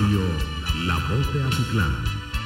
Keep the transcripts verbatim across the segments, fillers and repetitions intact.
Radio La Voz de Atitlán.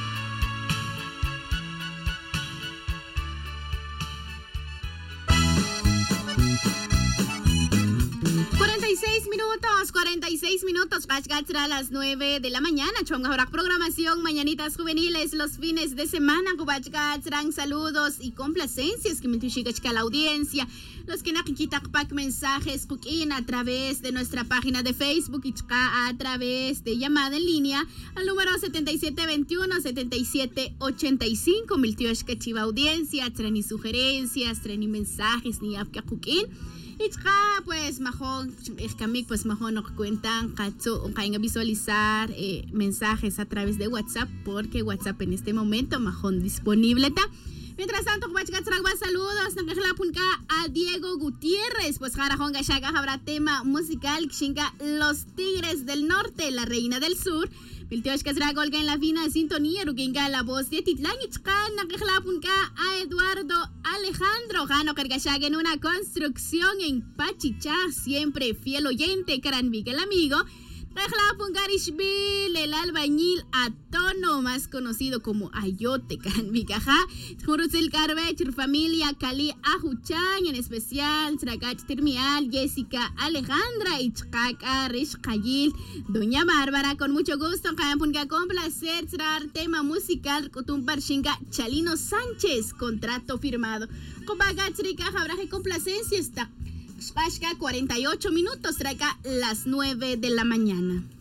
cuarenta y seis minutos, cuarenta y seis minutos, a las nueve de la mañana. Chonga programación, mañanitas juveniles, los fines de semana. Saludos y complacencias que me a la audiencia. Los que nakikita mensajes a través de nuestra página de Facebook y a través de llamada en línea al número setenta y siete veintiuno, setenta y siete ochenta y cinco. Mil tíos que chiva audiencia, ni sugerencias, ni mensajes, ni afka kukin. Y pues mejor es que a mí pues mejor nos cuentan que visualizar eh, mensajes a través de WhatsApp, porque WhatsApp en este momento mejor disponible está. Mientras tanto, saludos a Diego Gutiérrez, pues Jarajón Gachaga habrá tema musical Xinga Los Tigres del Norte, la Reina del Sur. Miltiosh Casraga Olga en la fina sintonía, Ruginga la voz de Titlán y Chkan, a Eduardo Alejandro Jano Cargachaga en una construcción en Pachichá, siempre fiel oyente, Caranviga el amigo. Pungarishville, el albañil a tono más conocido como Ayote, Caranvigaja, Juruzil Carvech, familia Cali Ajuchan, en especial Tragach Termial, Jessica Alejandra y Chkaka Rish Kayil, Doña Bárbara, con mucho gusto, Carampunga, con placer, traer tema musical, Cotumbar Shinga Chalino Sánchez, contrato firmado. Compagach Rica, Jabraje, complacencia está. cuarenta y ocho minutos, trae las nueve de la mañana.